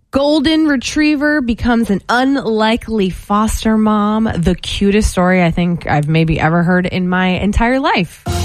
Golden retriever becomes an unlikely foster mom. The cutest story I think I've maybe ever heard in my entire life.